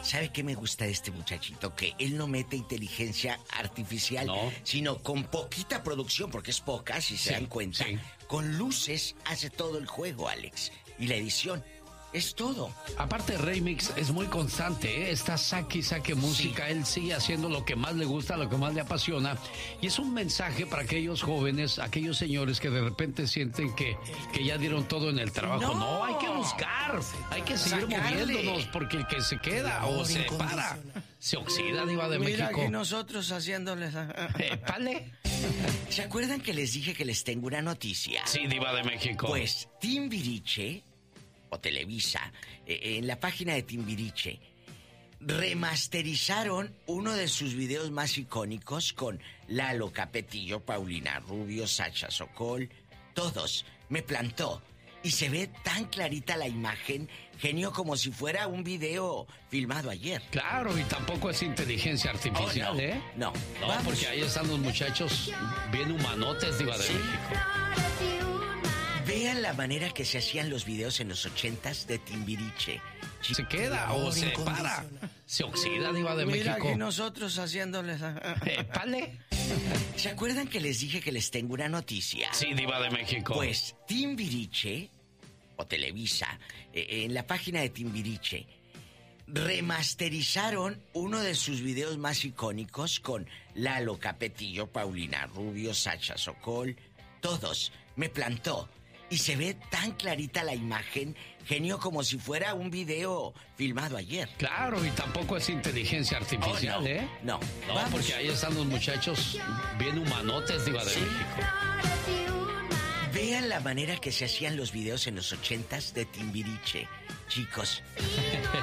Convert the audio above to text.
¿Sabe qué me gusta de este muchachito? Que él no mete inteligencia artificial, sino con poquita producción, porque es poca, si se dan cuenta. Sí. Con luces hace todo el juego, Alex. Y la edición. Es todo. Aparte, Remix es muy constante, ¿eh? Está saque música. Sí. Él sigue haciendo lo que más le gusta, lo que más le apasiona. Y es un mensaje para aquellos jóvenes, aquellos señores que de repente sienten que ya dieron todo en el trabajo. No, hay que buscar. Hay que seguir moviéndonos, porque el que se queda o se para, se oxida, Diva de México. Mira que nosotros haciéndoles... ¿Pale? ¿Se acuerdan que les dije que les tengo una noticia? Sí, Diva de México. Pues Timbiriche... o Televisa, en la página de Timbiriche, remasterizaron uno de sus videos más icónicos con Lalo Capetillo, Paulina Rubio, Sacha Sokol, todos. Me plantó. Y se ve tan clarita la imagen, genio, como si fuera un video filmado ayer. Claro, y tampoco es inteligencia artificial, ¿eh? No, porque ahí están los muchachos bien humanotes, Diva de México. Vean la manera que se hacían los videos en los 80s de Timbiriche. Se queda o se para, se oxida, Diva de México. Mira que nosotros haciéndoles... ¿Pale? ¿Se acuerdan que les dije que les tengo una noticia? Sí, Diva de México. Pues Timbiriche, o Televisa, en la página de Timbiriche, remasterizaron uno de sus videos más icónicos con Lalo Capetillo, Paulina Rubio, Sacha Sokol, todos. Me plantó. Y se ve tan clarita la imagen, genio, como si fuera un video filmado ayer. Claro, y tampoco es inteligencia artificial, ¿eh? No, porque ahí están los muchachos bien humanotes, Diva de México. Vean la manera que se hacían los videos en los 80s de Timbiriche. Chicos,